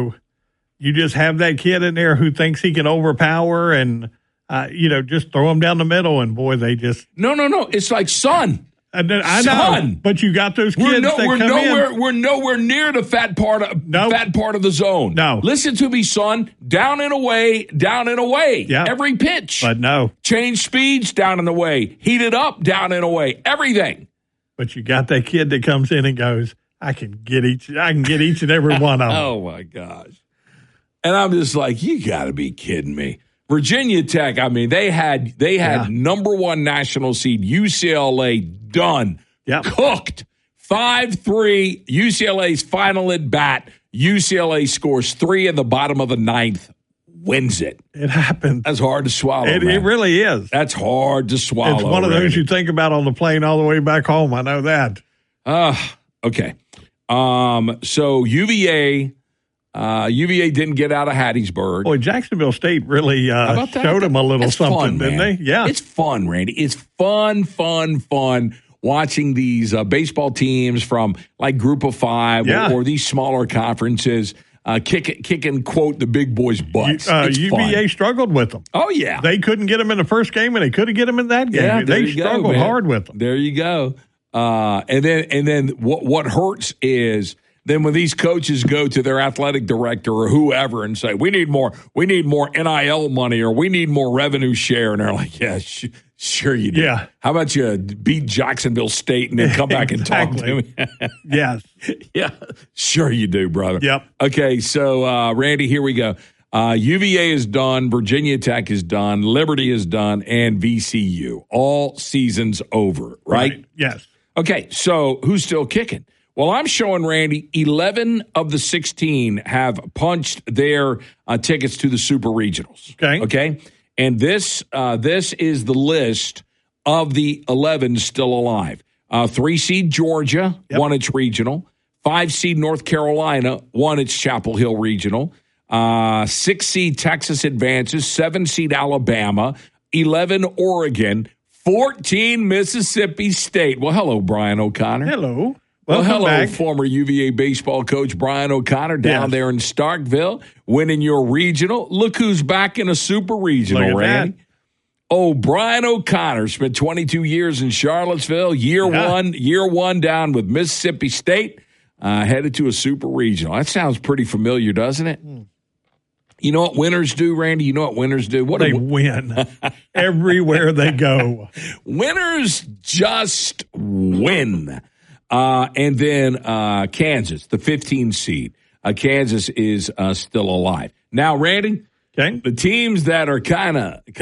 you just have that kid in there who thinks he can overpower and, just throw him down the middle. And, boy, they just. No. It's like, son. I know, but you got those kids We're nowhere near the fat part of the zone. No. Listen to me, son. Down and away, down and away. Yeah. Every pitch. But no. Change speeds, down and away. Heat it up, down and away. Everything. But you got that kid that comes in and goes, I can get each and every one of them. Oh, my gosh. And I'm just like, you got to be kidding me. Virginia Tech, I mean, they had number 1 national seed UCLA done, cooked, 5-3. UCLA's final at bat. UCLA scores 3 in the bottom of the 9th, wins it. It happened. That's hard to swallow. It really is. That's hard to swallow. It's one of those you think about on the plane all the way back home. I know that. Okay. So UVA didn't get out of Hattiesburg. Boy, Jacksonville State really showed them a little something, didn't they? Yeah. It's fun, Randy. It's fun watching these baseball teams from like Group of 5 or these smaller conferences kicking, quote, the big boys' butts. UVA struggled with them. Oh, yeah. They couldn't get them in the first game, and they couldn't get them in that game. Yeah, they struggled hard with them. There you go. And then what hurts is then when these coaches go to their athletic director or whoever and say, we need more NIL money or we need more revenue share. And they're like, yeah, sure you do. Yeah. How about you beat Jacksonville State and then come back and talk to me? Yes. Yeah. Sure you do, brother. Yep. Okay. So, Randy, here we go. UVA is done. Virginia Tech is done. Liberty is done. And VCU. All seasons over, right? Yes. Okay. So who's still kicking? Well, I'm showing, Randy, 11 of the 16 have punched their tickets to the Super Regionals. Okay? And this is the list of the 11 still alive. 3-seed Georgia won its regional. 5-seed North Carolina won its Chapel Hill regional. 6-seed Texas advances. 7-seed Alabama. 11 Oregon. 14 Mississippi State. Well, hello, Brian O'Connor. Hello. Well, hello, back. Former UVA baseball coach Brian O'Connor down there in Starkville, winning your regional. Look who's back in a super regional, Randy. Oh, Brian O'Connor spent 22 years in Charlottesville. Year one down with Mississippi State, headed to a super regional. That sounds pretty familiar, doesn't it? You know what winners do, Randy? You know what winners do? They win everywhere they go. Winners just win. And then Kansas, the 15 seed. Kansas is still alive. Now, Randy, the teams that are kind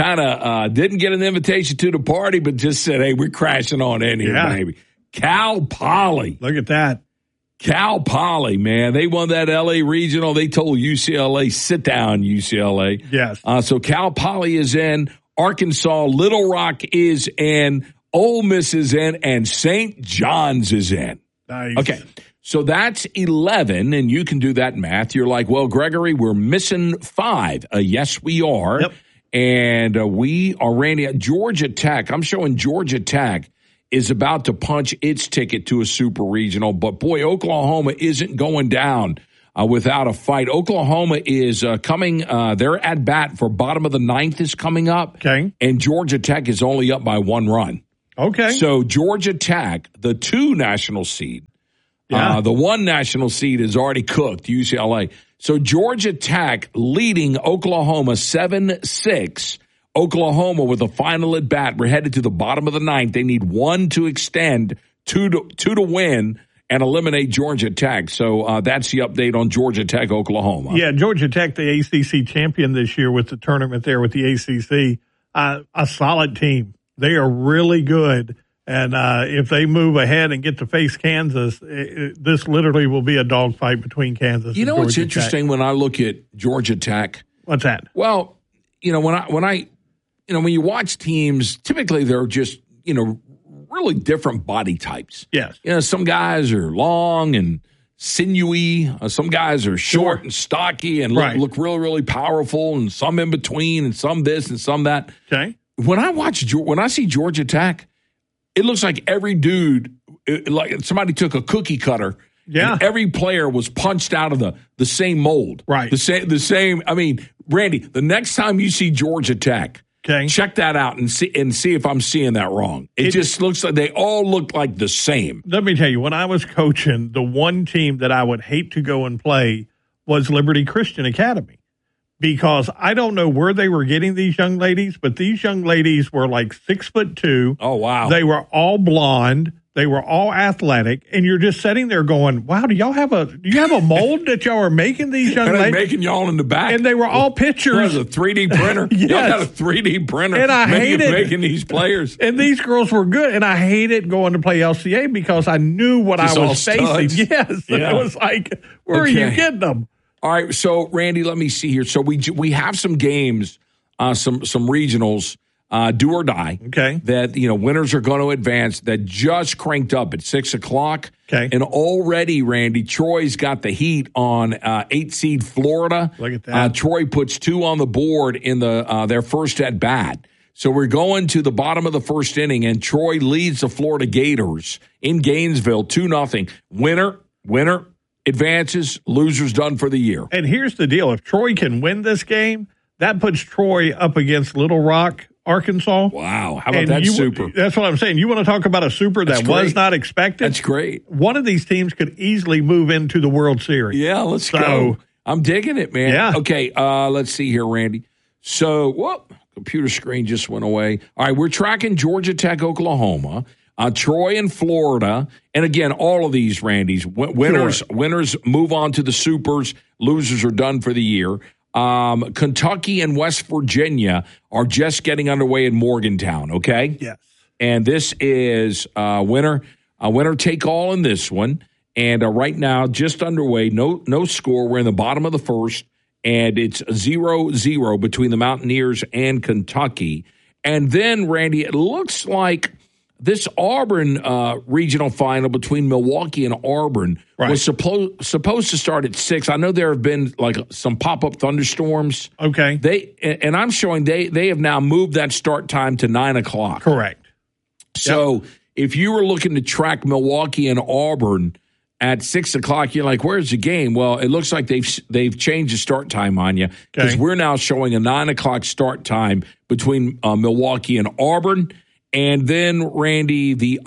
of didn't get an invitation to the party, but just said, hey, we're crashing on in here, baby. Cal Poly. Look at that. Cal Poly, man. They won that L.A. regional. They told UCLA, sit down, UCLA. Yes. So Cal Poly is in. Arkansas, Little Rock is in. Ole Miss is in, and St. John's is in. Nice. Okay, so that's 11, and you can do that math. You're like, well, Gregory, we're missing 5. Yes, we are. Yep. And we are, Randy, at Georgia Tech. I'm showing Georgia Tech is about to punch its ticket to a super regional. But, boy, Oklahoma isn't going down without a fight. Oklahoma is coming. Their at-bat for bottom of the ninth is coming up. Okay. And Georgia Tech is only up by 1 run. Okay. So Georgia Tech, the 2 national seed, the 1 national seed is already cooked, UCLA. So Georgia Tech leading Oklahoma 7-6. Oklahoma with a final at bat. We're headed to the bottom of the ninth. They need 1 to extend, 2 to win and eliminate Georgia Tech. So that's the update on Georgia Tech, Oklahoma. Yeah, Georgia Tech, the ACC champion this year with the tournament there with the ACC. A solid team. They are really good. And if they move ahead and get to face Kansas, this literally will be a dogfight between Kansas and Georgia. You know what's Tech. interesting when I look at Georgia Tech? What's that? Well, when you watch teams, typically they're just, really different body types. Yes. Some guys are long and sinewy. Some guys are short and stocky and look really, really powerful, and some in between, and some this and some that. Okay. When I see Georgia Tech, it looks like every dude, like somebody took a cookie cutter. Yeah. And every player was punched out of the same mold. Right. The same. I mean, Randy, the next time you see Georgia Tech, check that out and see if I'm seeing that wrong. It just looks like they all look like the same. Let me tell you, when I was coaching, the one team that I would hate to go and play was Liberty Christian Academy. Because I don't know where they were getting these young ladies, but these young ladies were like 6'2". Oh, wow. They were all blonde. They were all athletic. And you're just sitting there going, wow, do you have a mold that y'all are making these young ladies? Making y'all in the back. And they were all pictures. What, a 3D printer? Yes. Y'all got a 3D printer. And I hated making these players. And these girls were good. And I hated going to play LCA because I knew what I was facing. Yes. Yeah. It was like, where are you getting them? All right, so Randy, let me see here. So we have some games, some regionals, do or die. Okay. That winners are going to advance. That just cranked up at 6:00. Okay. And already, Randy, Troy's got the heat on 8 seed Florida. Look at that. Troy puts 2 on the board in their first at bat. So we're going to the bottom of the first inning, and Troy leads the Florida Gators in Gainesville 2-0. Winner. Advances, losers done for the year. And here's the deal. If Troy can win this game, that puts Troy up against Little Rock, Arkansas. Wow. How about that super? That's what I'm saying. You want to talk about a super that was not expected? That's great. One of these teams could easily move into the World Series. Yeah, let's go. I'm digging it, man. Yeah. Okay, let's see here, Randy. So, computer screen just went away. All right, we're tracking Georgia Tech, Oklahoma. Troy and Florida, and again, all of these, Randy's winners move on to the supers. Losers are done for the year. Kentucky and West Virginia are just getting underway in Morgantown. Okay. Yes. And this is winner take all in this one. And right now, just underway. No score. We're in the bottom of the first, and it's 0-0 between the Mountaineers and Kentucky. And then, Randy, it looks like this Auburn regional final between Milwaukee and Auburn was supposed to start at 6. I know there have been like some pop-up thunderstorms. Okay. I'm showing they have now moved that start time to 9:00. Correct. So if you were looking to track Milwaukee and Auburn at 6:00, you're like, where's the game? Well, it looks like they've changed the start time on you because we're now showing a 9:00 start time between Milwaukee and Auburn. And then, Randy, the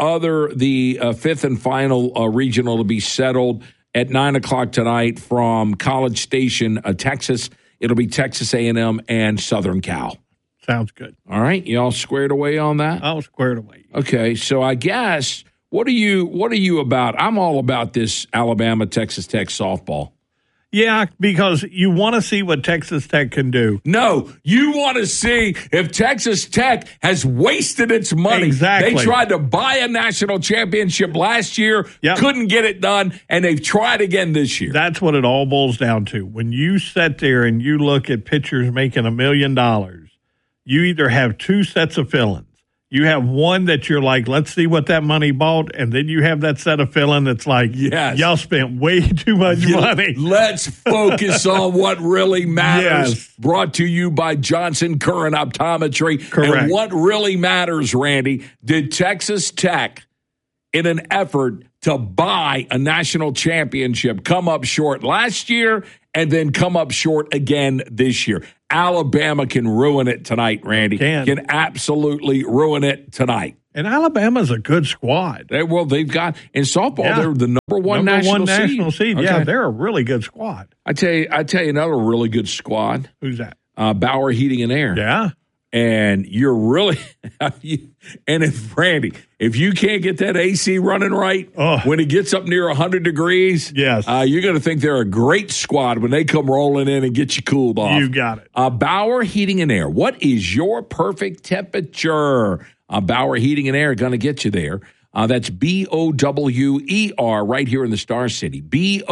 fifth and final regional to be settled at 9:00 tonight from College Station, Texas. It'll be Texas A&M and Southern Cal. Sounds good. All right, y'all squared away on that? I'll squared away. Okay, so I guess what are you about? I'm all about this Alabama Texas Tech softball. Yeah, because you want to see what Texas Tech can do. No, you want to see if Texas Tech has wasted its money. Exactly. They tried to buy a national championship last year, couldn't get it done, and they've tried again this year. That's what it all boils down to. When you sit there and you look at pitchers making $1 million, you either have 2 sets of fill-ins. You have one that you're like, let's see what that money bought, and then you have that set of feeling that's like, yes, y'all spent way too much money. Let's focus on what really matters. Yes. Brought to you by Johnson Curran Optometry. Correct. And what really matters, Randy, did Texas Tech, in an effort to buy a national championship, come up short last year and then come up short again this year? Alabama can ruin it tonight, Randy. Can absolutely ruin it tonight. And Alabama's a good squad. They've got, in softball, they're the number one national seed. Okay. Yeah, they're a really good squad. I tell you another really good squad. Who's that? Bauer Heating and Air. Yeah. And you're really, and if you can't get that AC running right, when it gets up near 100 degrees, yes, you're going to think they're a great squad when they come rolling in and get you cooled off. You got it. Bauer Heating and Air. What is your perfect temperature? Bauer Heating and Air going to get you there. That's BOWER right here in the Star City.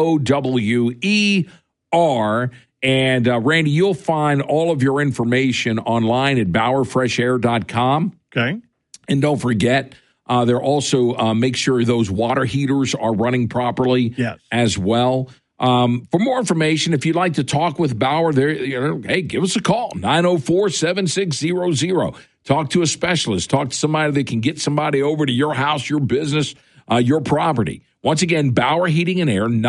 BOWER. And, Randy, you'll find all of your information online at BauerFreshAir.com. Okay. And don't forget, they're also make sure those water heaters are running properly as well. For more information, if you'd like to talk with Bauer, hey, give us a call, 904-7600. Talk to a specialist. Talk to somebody that can get somebody over to your house, your business, your property. Once again, Bauer Heating and Air,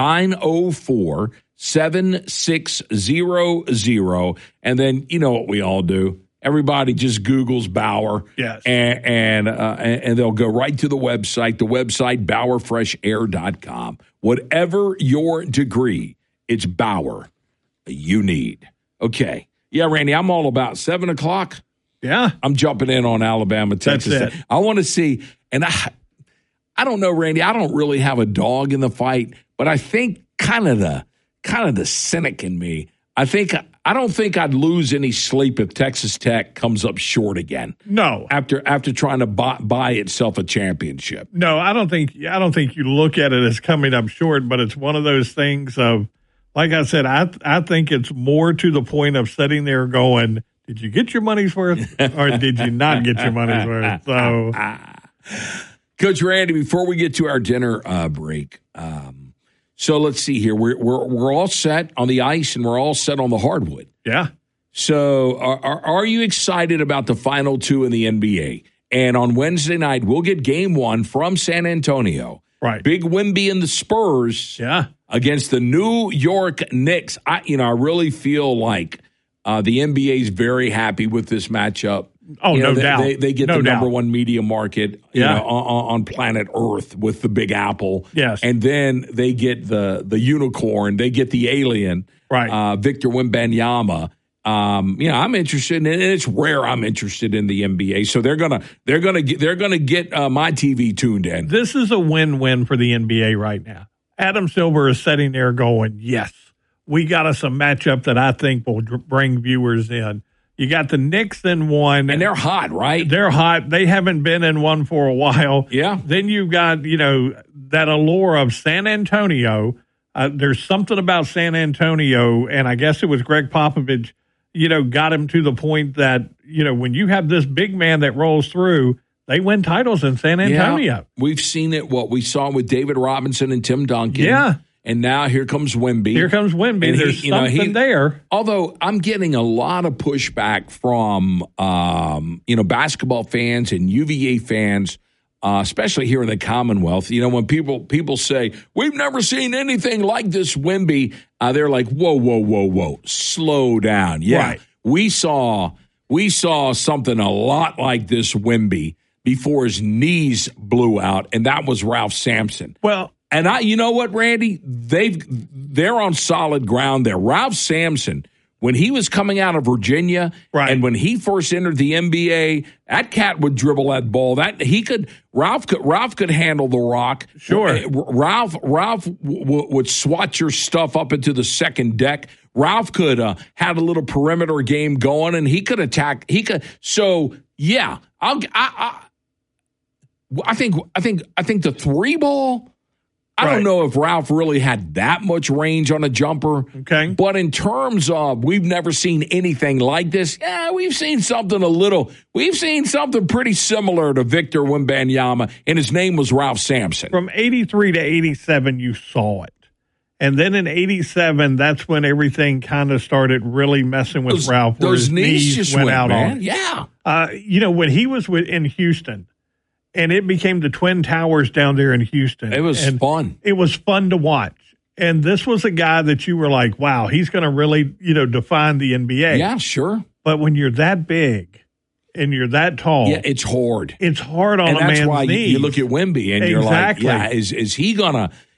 904-7600. And then, you know what we all do. Everybody just Googles Bauer. Yes. And they'll go right to the website, BauerFreshAir.com. Whatever your degree, it's Bauer you need. Okay. Yeah, Randy, I'm all about 7 o'clock. Yeah. I'm jumping in on Alabama, Texas. That's it. I want to see, and I don't know, Randy, I don't really have a dog in the fight, but I think kind of the cynic in me, I don't think I'd lose any sleep if Texas Tech comes up short again. No. After trying to buy itself a championship. No, I don't think you look at it as coming up short, but it's one of those things of, like I said, I think it's more to the point of sitting there going, did you get your money's worth or did you not get your money's worth? So, Coach Randy, before we get to our dinner break, so let's see here. We're all set on the ice and we're all set on the hardwood. Yeah. So are you excited about the final two in the NBA? And on Wednesday night, we'll get game one from San Antonio. Right. Big Wemby and the Spurs. Yeah. Against the New York Knicks. I really feel like the NBA is very happy with this matchup. Oh, no doubt. They get the number one media market on planet Earth with the Big Apple. Yes. And then they get the unicorn. They get the alien, right? Victor Wembanyama. I'm interested in it, and it's rare I'm interested in the NBA. So they're gonna get my TV tuned in. This is a win-win for the NBA right now. Adam Silver is sitting there going, yes, we got us a matchup that I think will bring viewers in. You got the Knicks in one. And they're hot, right? They're hot. They haven't been in one for a while. Yeah. Then you've got, that allure of San Antonio. There's something about San Antonio, and I guess it was Greg Popovich, got him to the point that, when you have this big man that rolls through, they win titles in San Antonio. Yeah. We've seen it, what we saw with David Robinson and Tim Duncan. Yeah. And now here comes Wemby. And there's something there. Although I'm getting a lot of pushback from, basketball fans and UVA fans, especially here in the Commonwealth. When people say, we've never seen anything like this Wemby, they're like, whoa, slow down. Yeah, right. We saw something a lot like this Wemby before his knees blew out, and that was Ralph Sampson. Well, and you know what, Randy? They're on solid ground there. Ralph Sampson, when he was coming out of Virginia, right, and when he first entered the NBA, that cat would dribble that ball. Ralph could handle the rock. Sure, Ralph would swat your stuff up into the second deck. Ralph could had a little perimeter game going, and he could attack. He could. So yeah, I think the three ball. I don't know if Ralph really had that much range on a jumper. Okay. But in terms of we've never seen anything like this, yeah, we've seen something pretty similar to Victor Wembanyama, and his name was Ralph Sampson. From 83 to 87, you saw it. And then in 87, that's when everything kind of started really messing with Ralph. Those knees just went out man. on. Yeah. When he was in Houston, and it became the Twin Towers down there in Houston. It was fun. It was fun to watch. And this was a guy that you were like, wow, he's going to really, define the NBA. Yeah, sure. But when you're that big and you're that tall. Yeah, it's hard. It's hard on a man's knees. And that's why knees. you look at Wemby and you're like, yeah, is he going to